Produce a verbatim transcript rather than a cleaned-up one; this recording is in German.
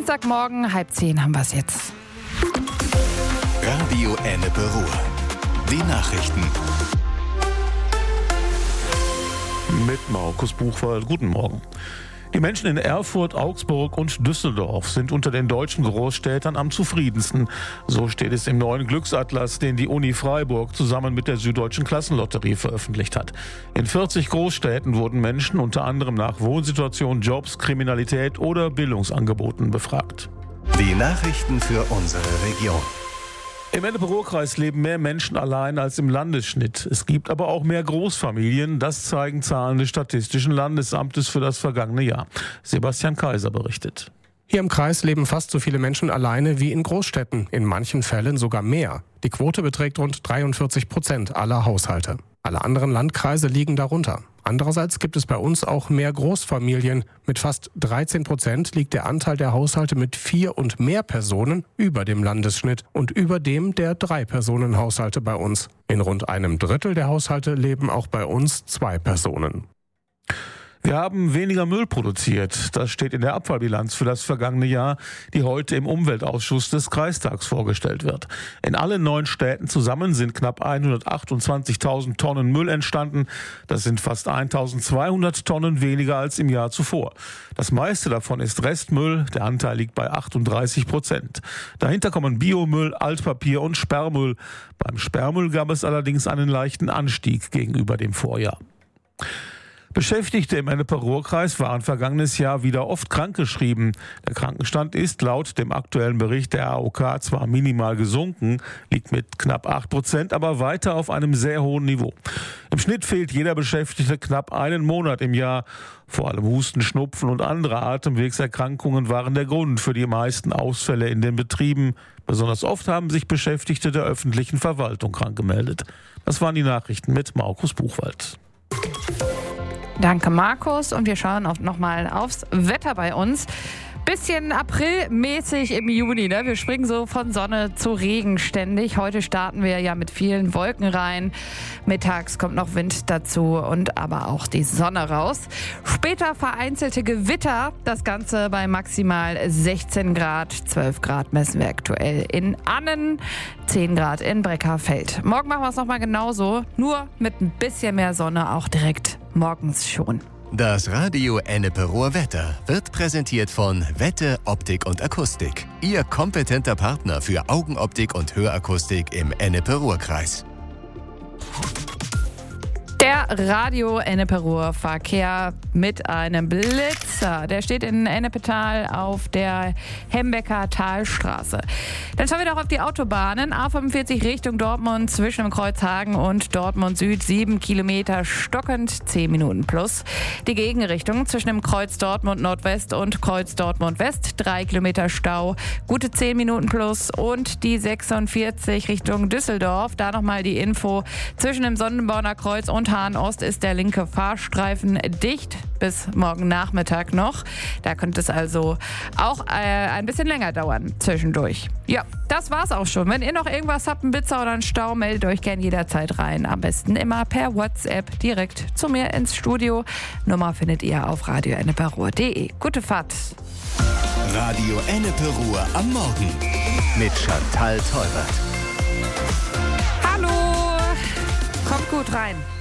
Dienstagmorgen, halb zehn haben wir es jetzt. Radio Ennepe Ruhr. Die Nachrichten. Mit Markus Buchwald. Guten Morgen. Die Menschen in Erfurt, Augsburg und Düsseldorf sind unter den deutschen Großstädtern am zufriedensten. So steht es im neuen Glücksatlas, den die Uni Freiburg zusammen mit der Süddeutschen Klassenlotterie veröffentlicht hat. In vierzig Großstädten wurden Menschen unter anderem nach Wohnsituation, Jobs, Kriminalität oder Bildungsangeboten befragt. Die Nachrichten für unsere Region. Im Ennepe-Ruhr-Kreis leben mehr Menschen allein als im Landesschnitt. Es gibt aber auch mehr Großfamilien. Das zeigen Zahlen des Statistischen Landesamtes für das vergangene Jahr. Sebastian Kaiser berichtet. Hier im Kreis leben fast so viele Menschen alleine wie in Großstädten, in manchen Fällen sogar mehr. Die Quote beträgt rund dreiundvierzig Prozent aller Haushalte. Alle anderen Landkreise liegen darunter. Andererseits gibt es bei uns auch mehr Großfamilien. Mit fast dreizehn Prozent liegt der Anteil der Haushalte mit vier und mehr Personen über dem Landesschnitt und über dem der Drei-Personen-Haushalte bei uns. In rund einem Drittel der Haushalte leben auch bei uns zwei Personen. Wir haben weniger Müll produziert. Das steht in der Abfallbilanz für das vergangene Jahr, die heute im Umweltausschuss des Kreistags vorgestellt wird. In allen neun Städten zusammen sind knapp hundertachtundzwanzigtausend Tonnen Müll entstanden. Das sind fast eintausendzweihundert Tonnen weniger als im Jahr zuvor. Das meiste davon ist Restmüll. Der Anteil liegt bei achtunddreißig Prozent. Dahinter kommen Biomüll, Altpapier und Sperrmüll. Beim Sperrmüll gab es allerdings einen leichten Anstieg gegenüber dem Vorjahr. Beschäftigte im Ennepe-Ruhr-Kreis waren vergangenes Jahr wieder oft krankgeschrieben. Der Krankenstand ist laut dem aktuellen Bericht der A O K zwar minimal gesunken, liegt mit knapp acht Prozent, aber weiter auf einem sehr hohen Niveau. Im Schnitt fehlt jeder Beschäftigte knapp einen Monat im Jahr. Vor allem Husten, Schnupfen und andere Atemwegserkrankungen waren der Grund für die meisten Ausfälle in den Betrieben. Besonders oft haben sich Beschäftigte der öffentlichen Verwaltung krank gemeldet. Das waren die Nachrichten mit Markus Buchwald. Danke, Markus. Und wir schauen auch noch mal aufs Wetter bei uns. Bisschen aprilmäßig im Juni, ne? Wir springen so von Sonne zu Regen ständig. Heute starten wir ja mit vielen Wolken rein. Mittags kommt noch Wind dazu und aber auch die Sonne raus. Später vereinzelte Gewitter. Das Ganze bei maximal sechzehn Grad. zwölf Grad messen wir aktuell in Annen. zehn Grad in Breckerfeld. Morgen machen wir es nochmal genauso. Nur mit ein bisschen mehr Sonne auch direkt morgens schon. Das Radio Ennepe Ruhr Wetter wird präsentiert von Wette Optik und Akustik. Ihr kompetenter Partner für Augenoptik und Hörakustik im Ennepe Ruhr-Kreis. Der Radio Ennepe Ruhr Verkehr mit einem Blitzer. Der steht in Ennepetal auf der Hembecker Talstraße. Dann schauen wir doch auf die Autobahnen. A fünfundvierzig Richtung Dortmund zwischen Kreuzhagen und Dortmund Süd. sieben Kilometer stockend, zehn Minuten plus. Die Gegenrichtung zwischen dem Kreuz Dortmund Nordwest und Kreuz Dortmund West. drei Kilometer Stau, gute zehn Minuten plus. Und die sechsundvierzig Richtung Düsseldorf. Da nochmal die Info. Zwischen dem Sonnenborner Kreuz und Hahn Ost ist der linke Fahrstreifen dicht bis morgen Nachmittag noch. Da könnte es also auch äh, ein bisschen länger dauern zwischendurch. Ja, das war's auch schon. Wenn ihr noch irgendwas habt, einen Blitzer oder einen Stau, meldet euch gerne jederzeit rein. Am besten immer per WhatsApp direkt zu mir ins Studio. Nummer findet ihr auf radio ennepe ruhr punkt de. Gute Fahrt. Radio Ennepe Ruhr am Morgen mit Chantal Teubert. Hallo, kommt gut rein.